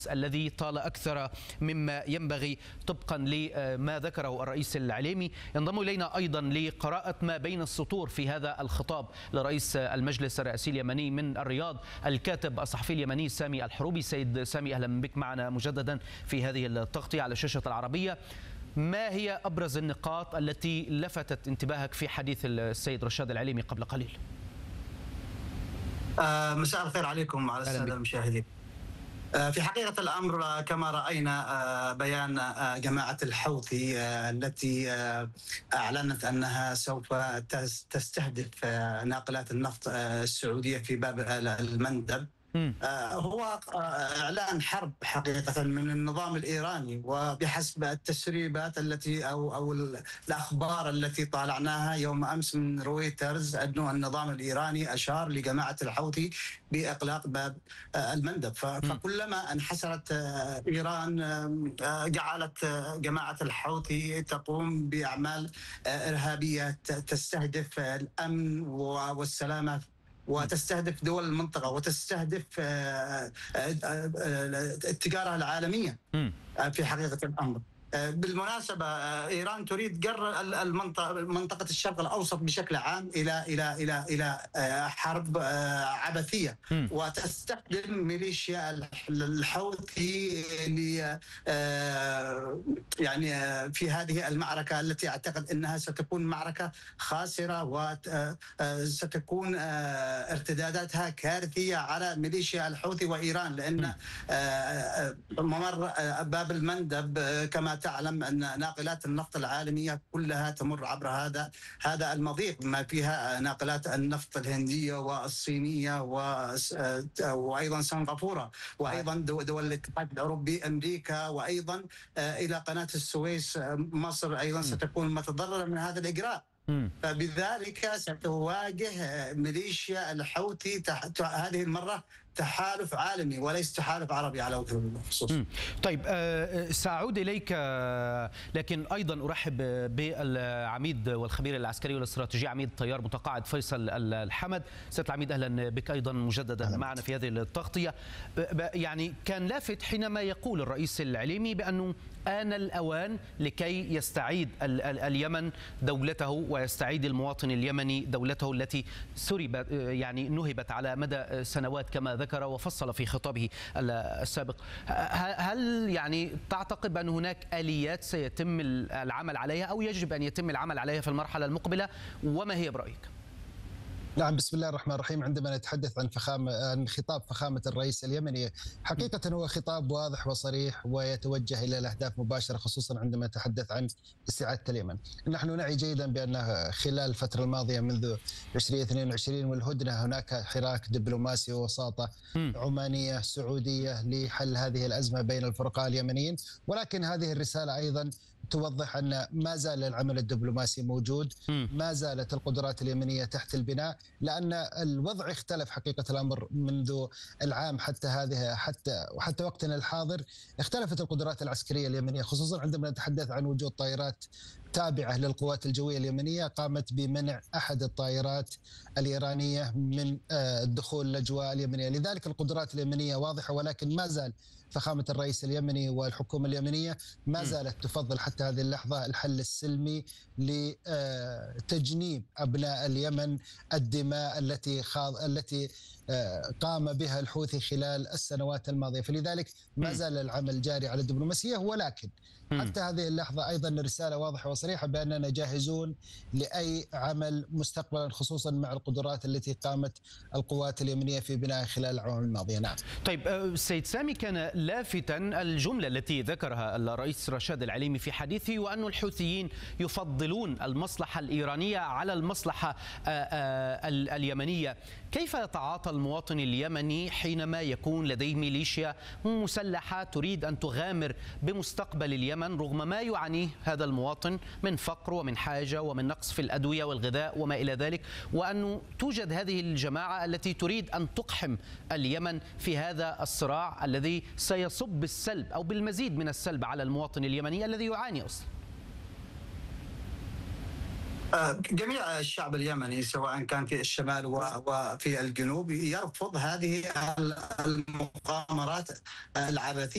الذي طال أكثر مما ينبغي طبقا لما ذكره الرئيس العليمي. ينضم إلينا أيضا لقراءة ما بين السطور في هذا الخطاب لرئيس المجلس الرئاسي اليمني من الرياض الكاتب الصحفي اليمني سامي الحروبي. سيد سامي، أهلا بك معنا مجددا في هذه التغطية على شاشة العربية. ما هي أبرز النقاط التي لفتت انتباهك في حديث السيد رشاد العليمي قبل قليل؟ مساء الخير عليكم وعلى السادة المشاهدين. في حقيقة الأمر كما رأينا بيان جماعة الحوثي التي أعلنت أنها سوف تستهدف ناقلات النفط السعودية في باب المندب. هو إعلان حرب حقيقة من النظام الإيراني، وبحسب التسريبات التي أو الأخبار التي طالعناها يوم أمس من رويترز أن النظام الإيراني أشار لجماعة الحوثي بإغلاق باب المندب. فكلما انحسرت إيران جعلت جماعة الحوثي تقوم بأعمال إرهابية تستهدف الأمن والسلامة وتستهدف دول المنطقة وتستهدف التجارة العالمية في حقيقة الأمر. بالمناسبة إيران تريد جر منطقة الشرق الأوسط بشكل عام إلى حرب عبثية، وتستخدم ميليشيا الحوثي يعني في هذه المعركة التي أعتقد أنها ستكون معركة خاسرة وستكون ارتداداتها كارثية على ميليشيا الحوثي وإيران، لأن ممر باب المندب كما تعلم أن ناقلات النفط العالمية كلها تمر عبر هذا المضيق، ما فيها ناقلات النفط الهندية والصينية وأيضا سنغافورة وأيضا دول الاتحاد الأوروبي أمريكا، وأيضا إلى قناة السويس مصر أيضا ستكون متضررة من هذا الإجراء. فبذلك ستواجه ميليشيا الحوثي هذه المرة تحالف عالمي وليس تحالف عربي على وجه الخصوص. طيب، سأعود إليك، لكن أيضا أرحب بالعميد والخبير العسكري والاستراتيجي عميد طيار متقاعد فيصل الحمد. سيد العميد، أهلا بك أيضا مجددا معنا في هذه التغطية. يعني كان لافت حينما يقول الرئيس العليمي بأنه آن الأوان لكي يستعيد اليمن دولته ويستعيد المواطن اليمني دولته التي سربت، يعني نهبت على مدى سنوات كما ذكر وفصل في خطابه السابق. هل يعني تعتقد بأن هناك آليات سيتم العمل عليها أو يجب أن يتم العمل عليها في المرحلة المقبلة، وما هي برأيك؟ نعم، بسم الله الرحمن الرحيم. عندما نتحدث عن خطاب فخامة الرئيس اليمني، حقيقة هو خطاب واضح وصريح ويتوجه إلى الأهداف مباشرة، خصوصا عندما نتحدث عن استعادة اليمن. نحن نعي جيدا بأن خلال الفترة الماضية منذ 2022 والهدنة هناك حراك دبلوماسي ووساطة عمانية سعودية لحل هذه الأزمة بين الفرقاء اليمنيين، ولكن هذه الرسالة أيضا توضح أن ما زال العمل الدبلوماسي موجود، ما زالت القدرات اليمنية تحت البناء، لأن الوضع اختلف حقيقة الأمر منذ العام حتى وقتنا الحاضر. اختلفت القدرات العسكرية اليمنية، خصوصا عندما نتحدث عن وجود طائرات تابعة للقوات الجوية اليمنية قامت بمنع أحد الطائرات الإيرانية من الدخول الأجواء اليمنية. لذلك القدرات اليمنية واضحة، ولكن ما زال فخامة الرئيس اليمني والحكومة اليمنية ما زالت تفضل حتى هذه اللحظة الحل السلمي لتجنيب أبناء اليمن الدماء التي قام بها الحوثي خلال السنوات الماضية. فلذلك ما زال العمل جاري على الدبلوماسية، ولكن حتى هذه اللحظة أيضا الرسالة واضحة وصريحة بأننا جاهزون لأي عمل مستقبلا، خصوصا مع القدرات التي قامت القوات اليمنية في بناء خلال العام الماضية. نعم. طيب سيد سامي، كان لافتا الجملة التي ذكرها الرئيس رشاد العليمي في حديثه، وأن الحوثيين يفضلون المصلحة الإيرانية على المصلحة اليمنية. كيف يتعاطى المواطن اليمني حينما يكون لديه ميليشيا مسلحة تريد أن تغامر بمستقبل اليمن رغم ما يعانيه هذا المواطن من فقر ومن حاجة ومن نقص في الأدوية والغذاء وما إلى ذلك، وأنه توجد هذه الجماعة التي تريد أن تقحم اليمن في هذا الصراع الذي سيصب بالسلب أو بالمزيد من السلب على المواطن اليمني الذي يعاني أصلا؟ جميع الشعب اليمني سواء كان في الشمال وفي الجنوب يرفض هذه المقامرات العبثية